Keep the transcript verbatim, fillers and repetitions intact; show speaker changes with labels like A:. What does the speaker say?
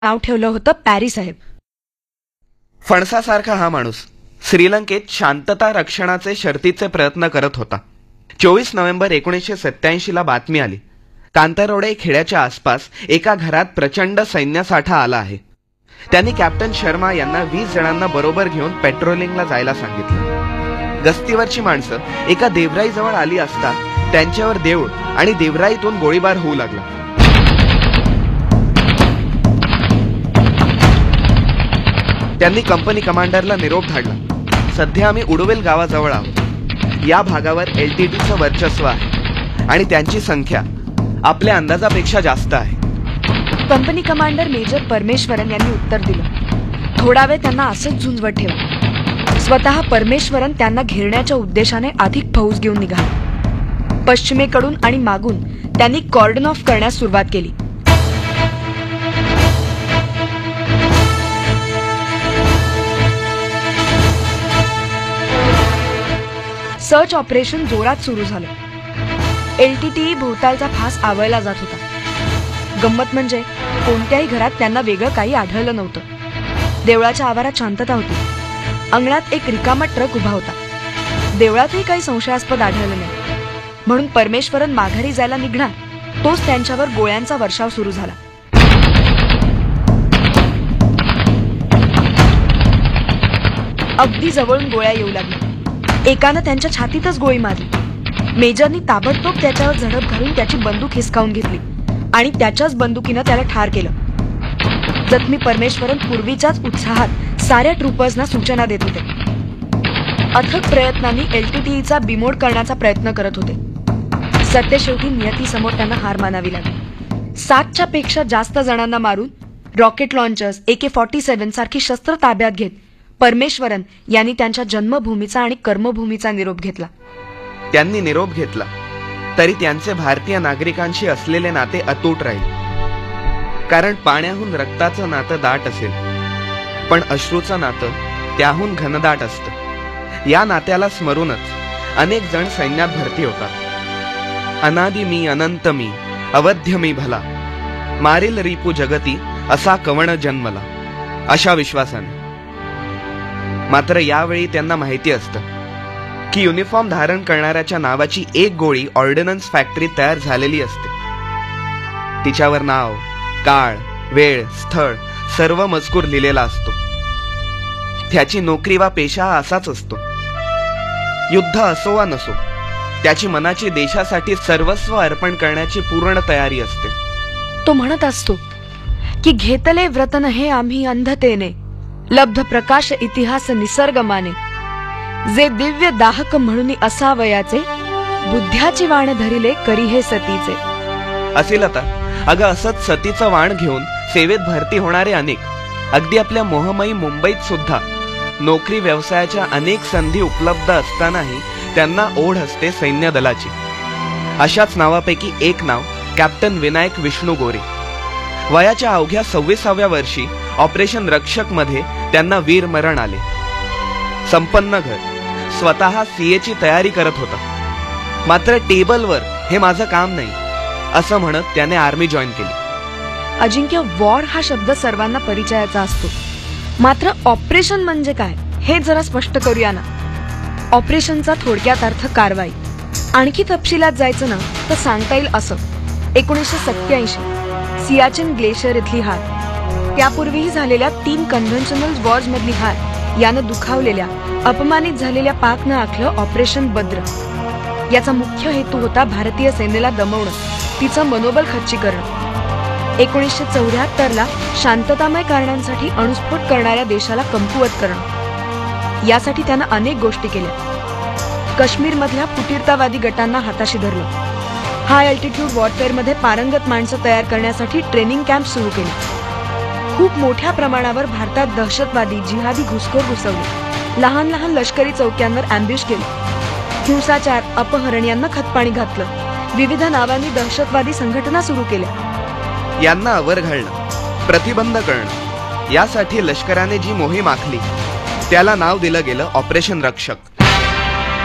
A: नाव ठेवलं होतं पॅरी साहेब.
B: फणसासारखा हा माणूस श्रीलंकेत शांतता रक्षणाचे शर्तीचे प्रयत्न करत होता. चोवीस नोव्हेंबर एकोणीसशे सत्याऐंशी ला बातमी आली, कांतारोडे खेड्याच्या आसपास एका घरात प्रचंड सैन्यसाठा आला आहे. त्यांनी कॅप्टन शर्मा यांना वीस जणांना बरोबर घेऊन पेट्रोलिंगला जायला सांगितलं. गस्तीवरची माणसं एका देवराईजवळ आली असता त्यांच्यावर देऊळ आणि देवराईतून गोळीबार होऊ लागला. त्यांनी कंपनी कमांडरला निरोप धाडला, सध्या आम्ही उडवेल गावाजवळ आहोत. या भागावर एलटीटीचं वर्चस्व आहे आणि त्यांची संख्या आपल्या अंदाजापेक्षा जास्त आहे.
A: कंपनी कमांडर मेजर परमेश्वरन यांनी उत्तर दिलं. थोडा वेळ त्यांना असंच झुंजवत ठेवा. स्वतः परमेश्वरन त्यांना घेरण्याच्या उद्देशाने अधिक फौज घेऊन निघाला. पश्चिमेकडून आणि मागून त्यांनी कॉर्डन ऑफ करण्यास सुरुवात केली. सर्च ऑपरेशन जोरात सुरू झालं. एलटीटी भोवतालचा फास आवळला जात होता. गंमत म्हणजे कोणत्याही घरात त्यांना वेगळं काही आढळलं नव्हतं. देवळाच्या आवारात शांतता होती. अंगणात एक रिकामा ट्रक उभा होता. देवळातही काही संशयास्पद आढळलं नाही. म्हणून परमेश्वरन माघारी जायला निघणार तोच त्यांच्यावर गोळ्यांचा वर्षाव सुरू झाला. अगदी जवळून गोळ्या येऊ लागल्या. एकानं त्यांच्या छातीतच गोळी मारली. मेजरनी ताबडतोब त्याच्यावर झडप घालून त्याची बंदूक हिसकावून घेतली आणि त्याच्याच बंदुकीनं त्याला ठार केलं. जखमी परमेश्वरन पूर्वीच्याच उत्साहात साऱ्या ट्रुपर्सना सूचना देत होते. अथक प्रयत्नांनी एलटीटीईचा बिमोड करण्याचा प्रयत्न करत होते. सत्य शेवटी नियतीसमोर त्यांना हार मानावी लागली. सातच्या पेक्षा जास्त जणांना मारून रॉकेट लॉन्चर्स, एके फॉर्टी सेव्हन सारखी शस्त्र ताब्यात घेत परमेश्वरन यांनी त्यांच्या जन्मभूमीचा आणि कर्मभूमीचा निरोप घेतला.
B: त्यांनी निरोप घेतला तरी त्यांचे भारतीय नागरिकांशी असलेले नाते अतूट राहील. कारण पाण्याहून रक्ताचं नातं दाट असेल, पण अश्रूचं नातं त्याहून घनदाट असतं. या नात्याला स्मरूनच अनेक जण सैन्यात भरती होतात. अनादि मी अनंत मी अवध्य मी भला, मारील रिपू जगती असा कवण जन्मला, अशा विश्वासाने. मात्र यावेळी त्यांना माहिती असतं की युनिफॉर्म धारण करणाऱ्याच्या नावाची एक गोळी ऑर्डिनन्स फॅक्टरी तयार झालेली असते. तिच्यावर नाव, काळ, वेळ, स्थळ सर्व मजकूर लिहिलेला असतो. त्याची नोकरी वा पेशा असाच असतो. युद्ध असो वा नसो, त्याची मनाची देशासाठी सर्वस्व अर्पण करण्याची पूर्ण तयारी असते.
A: तो म्हणत असतो की घेतले व्रतन हे आम्ही अंधतेने, लब्ध प्रकाश इतिहास निसर्ग माने, जे दिव्य दाहक म्हणून असावयाचे, बुद्ध्याची वाण धरिले करी हे सतीचे.
B: असेल आता अगं असंच सतीचं वाण घेऊन सेवेत भरती होणारे अनेक, अगदी आपल्या मोहमयी मुंबईत सुद्धा नोकरी व्यवसायाच्या अनेक संधी उपलब्ध असतानाही त्यांना ओढ असते सैन्य दलाची. अशाच नावापैकी एक नाव कॅप्टन विनायक विष्णू गोरे. वयाच्या अवघ्या सव्वीसाव्या वर्षी ऑपरेशन रक्षक मध्ये त्यांना वीरमरण आले. संपन्न घर, स्वतः सीएची तयारी करत होता. मात्र टेबलवर हे माझं काम नाही असं म्हणत त्याने आर्मी जॉईन केली.
A: अजिंक्य, वॉर हा शब्द सर्वांना परिचयाचा असतो. मात्र ऑपरेशन म्हणजे काय हे जरा स्पष्ट करूया ना. ऑपरेशनचा थोडक्यात अर्थ कारवाई. आणखी तपशिलात जायचं ना तर सांगता येईल असं. एकोणीसशे सत्याऐंशी सियाचिन ग्लेशियर इथली हार, त्यापूर्वीही झालेल्या तीन कन्व्हेन्शनल वॉर्स मधली हार यानं दुखावलेल्या, अपमानित झालेल्या पाकनं आखलं ऑपरेशन बद्र. याचा मुख्य हेतू होता भारतीय सेनेला दमवणं, तिचं मनोबल खच्ची करणं. एकोणीसशे चौऱ्याहत्तर ला शांततामय कारणांसाठी अणुस्फोट करणाऱ्या देशाला कमकुवत करणं. यासाठी त्यानं अनेक गोष्टी केल्या. काश्मीर मधल्या फुटीरतावादी गटांना हाताशी धरलं. हाय अल्टिट्यूड वॉरफेअर मध्ये पारंगत माणसं तयार करण्यासाठी ट्रेनिंग कॅम्प सुरू केले. खूप मोठ्या प्रमाणावर भारतात दहशतवादी, जिहादी घुसखोर घुसवले. लहान लहान लष्करी चौक्यांवर अँब्युश केले. हिंसाचार, अपहरण यांना खतपाणी घातलं. विविध नावांनी दहशतवादी संघटना सुरू केल्या.
B: यांना आवर घालणं, प्रतिबंध करणं यासाठी लष्कराने जी मोहीम आखली त्याला नाव दिलं गेलं ऑपरेशन रक्षक.